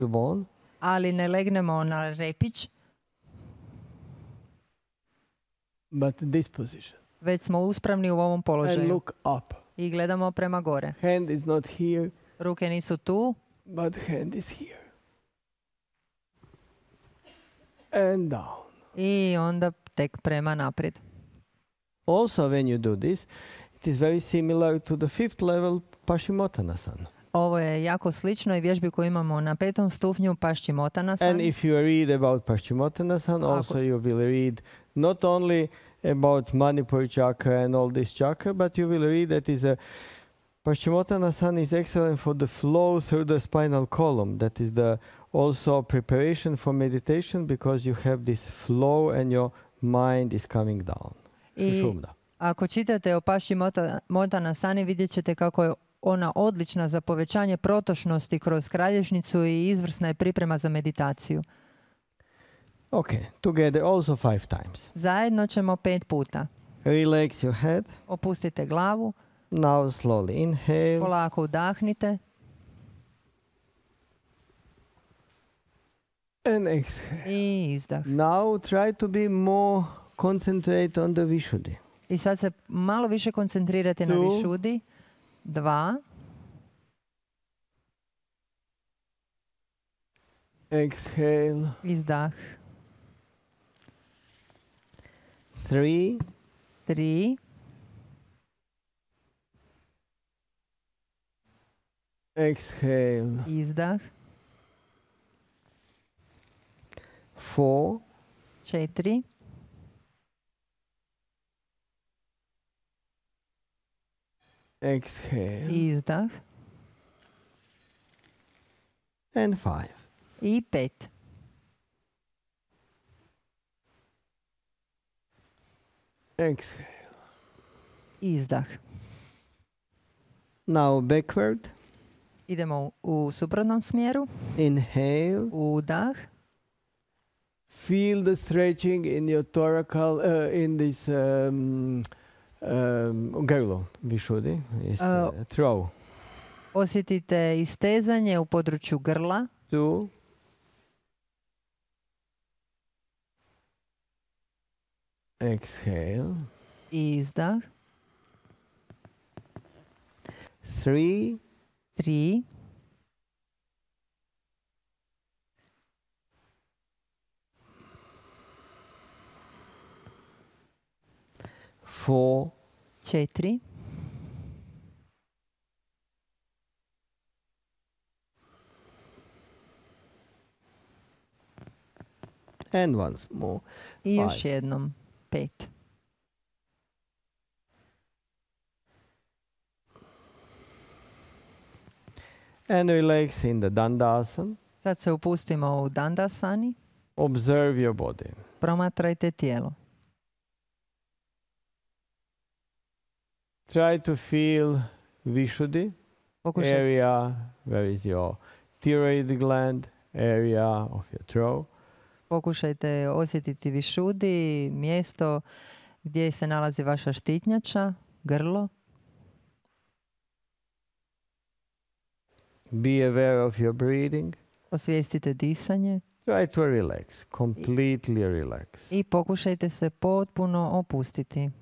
bone, ali ne legnemo na repić, but this position. već smo uspravni u ovom And položaju look up. i gledamo prema gore. Hand is not here, Ruke nisu tu, but hand is here. And down. i onda tek prema naprijed. Also, when you do this, it is very similar to the fifth level Paschimottanasana. Ovo je jako slično i vježbi koju imamo na 5. stupnju Paschimottanasana. And if you read about Paschimottanasana, also you will read not only about Manipur chakra and all this chakra, but you will read that is a Paschimottanasana is excellent for the flow through the spinal column. That is the also preparation for meditation because you have this flow and your mind is coming down. I ako čitate o Paschimottanasani, vidjet ćete kako je ona odlična za povećanje protočnosti kroz kralježnicu i izvrsna je priprema za meditaciju. Okay, together also 5 times. Zajedno ćemo 5 puta. Relax your head. Opustite glavu. Now slowly inhale. Polako udahnite. And exhale. I izdah. Now try to be more concentrate on the Vishuddhi. I sad se malo više koncentrirate na Vishuddhi. 2. Exhale. Izdah. 3. 3. Exhale. Izdah. 4. 4. Exhale. Izdah. And 5. I 5. Exhale. Izdah. Now backward. Idemo u suprotnom smjeru. Inhale. Udah. Feel the stretching in your thoracal, in this Gaulo Vishuddhi, is throw. Osjetite istezanje u području grla. 2. Exhale. Izdah. 3. 3. 4. 4. And once more. I još jednom 5. And relax in the Dandasana. Sad se upustimo u Dandasani. Observe your body. Promatrajte tijelo. Try to feel Vishuddhi, area where is your thyroid gland, area of your throat. Pokušajte osjetiti Vishuddhi, mjesto gdje se nalazi vaša štitnjača, grlo. Be aware of your breathing. Osvijestite disanje. Try to relax, completely relax. I pokušajte se potpuno opustiti.